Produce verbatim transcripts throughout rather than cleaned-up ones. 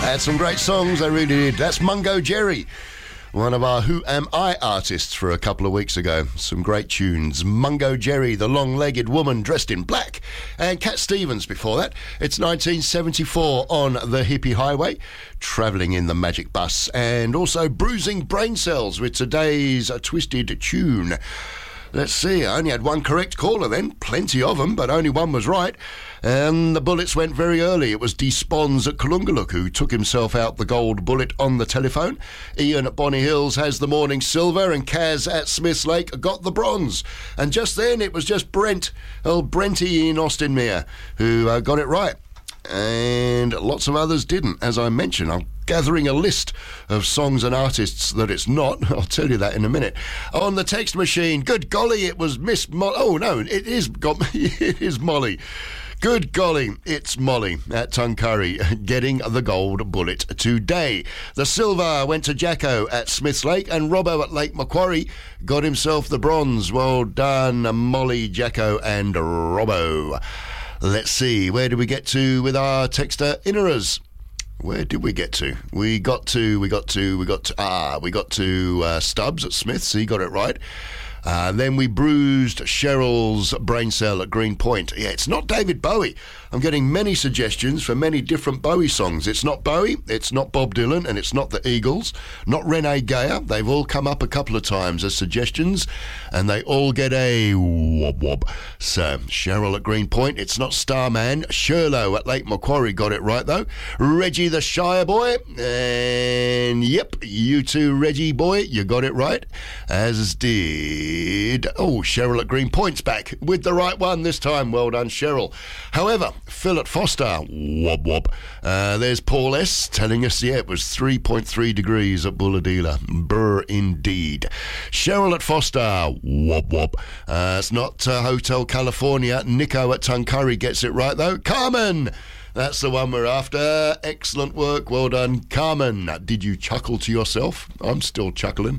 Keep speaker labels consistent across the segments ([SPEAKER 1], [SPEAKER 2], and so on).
[SPEAKER 1] Had some great songs, they really did. That's Mungo Jerry, one of our Who Am I artists for a couple of weeks ago. Some great tunes. Mungo Jerry, the long-legged woman dressed in black. And Cat Stevens before that. It's nineteen seventy-four on the Hippie Highway, travelling in the Magic Bus. And also Bruising Brain Cells with today's Twisted Tune. Let's see, I only had one correct caller then. Plenty of them, but only one was right. And the bullets went very early. It was Despons at Kalungaluk who took himself out the gold bullet on the telephone. Ian at Bonny Hills has the morning silver, and Kaz at Smiths Lake got the bronze. And just then it was just Brent, old Brenty in Austinmere, who uh, got it right. And lots of others didn't, as I mentioned. I'm gathering a list of songs and artists that it's not. I'll tell you that in a minute. On the text machine, good golly, it was Miss Molly. Oh, no, it is, it is Molly. Good golly, it's Molly at Tuncurry getting the gold bullet today. The silver went to Jacko at Smiths Lake, and Robbo at Lake Macquarie got himself the bronze. Well done, Molly, Jacko and Robbo. Let's see, where did we get to with our texter innerers? Where did we get to? We got to, we got to, we got to, ah, we got to uh, Stubbs at Smiths. He got it right. Uh, then we bruised Cheryl's brain cell at Green Point. Yeah, it's not David Bowie. I'm getting many suggestions for many different Bowie songs. It's not Bowie, it's not Bob Dylan, and it's not the Eagles, not Renee Geyer. They've all come up a couple of times as suggestions, and they all get a wob wob. So, Cheryl at Green Point, it's not Starman. Sherlow at Lake Macquarie got it right, though. Reggie the Shire Boy, and yep, you too, Reggie Boy, you got it right, as did... Oh, Cheryl at Green Point's back with the right one this time. Well done, Cheryl. However, Phil at Foster, wob wob. Uh, there's Paul S. telling us, yeah, it was three point three degrees at Bulladila. Brr, indeed. Cheryl at Foster, wob wob. Uh, it's not uh, Hotel California. Nico at Tuncurry gets it right, though. Carmen! That's the one we're after. Excellent work. Well done, Carmen. Did you chuckle to yourself? I'm still chuckling.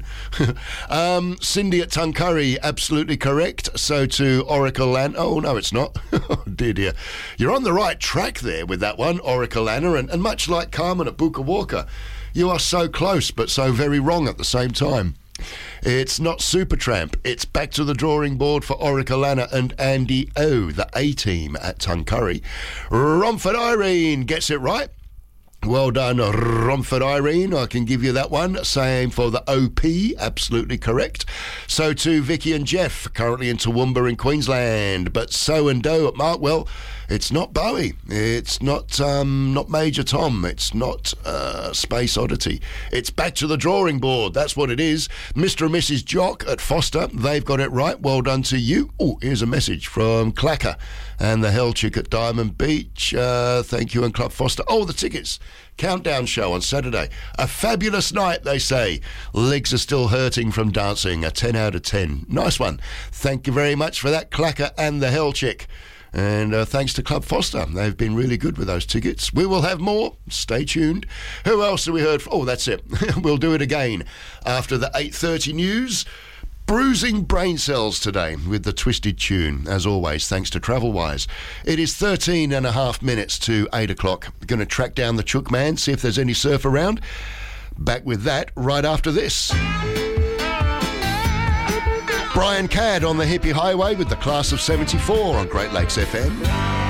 [SPEAKER 1] um, Cindy at Tuncurry, absolutely correct. So to Oracle Land. Oh, no, it's not. Oh, dear, dear. You're on the right track there with that one, Oracle Anna. And, and much like Carmen at Booker Walker, you are so close but so very wrong at the same time. It's not Supertramp. It's back to the drawing board for Orichalana and Andy O, the A-team at Tuncurry. Romford Irene gets it right. Well done, Romford Irene. I can give you that one. Same for the O P. Absolutely correct. So too Vicky and Jeff, currently in Toowoomba in Queensland. But So and Do at Markwell. It's not Bowie. It's not um, not Major Tom. It's not uh, Space Oddity. It's back to the drawing board. That's what it is. Mister and Missus Jock at Foster. They've got it right. Well done to you. Oh, here's a message from Clacker and the Hell Chick at Diamond Beach. Uh, thank you, and Club Foster. Oh, the tickets. Countdown show on Saturday. A fabulous night, they say. Legs are still hurting from dancing. A ten out of ten. Nice one. Thank you very much for that, Clacker and the Hell Chick. And uh, thanks to Club Foster. They've been really good with those tickets. We will have more. Stay tuned. Who else have we heard from? Oh, that's it. We'll do it again after the eight thirty news. Bruising brain cells today with the Twisted Tune, as always, thanks to Travelwise. It is thirteen and a half minutes to eight o'clock. Going to track down the Chook Man, see if there's any surf around. Back with that right after this. Brian Cadd on the Hippie Highway with the Class of seventy-four on Great Lakes F M.